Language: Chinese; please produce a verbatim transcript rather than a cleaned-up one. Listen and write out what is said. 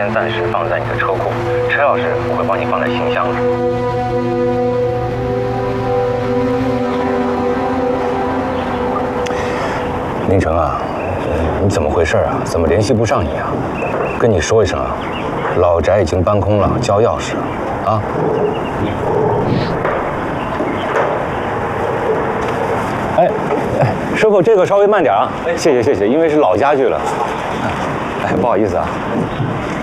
先暂时放在你的车库，车钥匙我会帮你放在行箱里。林城啊，你怎么回事啊？怎么联系不上你啊？跟你说一声啊，老翟已经搬空了，交钥匙啊。哎哎，师傅，这个稍微慢点啊。哎，谢谢谢谢，因为是老家具了。哎，不好意思啊。